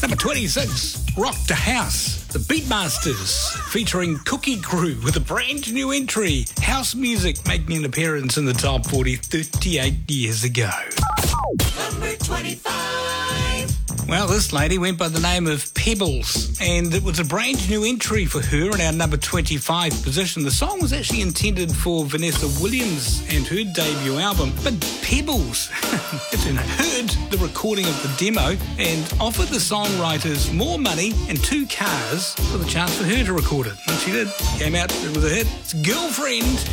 Number 26, Rock the House. The Beatmasters featuring Cookie Crew with a brand new entry. House music making an appearance in the top 40 38 years ago. Number 25. Well, this lady went by the name of Pebbles, and it was a brand new entry for her in our number 25 position. The song was actually intended for Vanessa Williams and her debut album, but Pebbles heard the recording of the demo and offered the songwriters more money and 2 cars for the chance for her to record it. And she did. Came out with a hit. It's Girlfriend.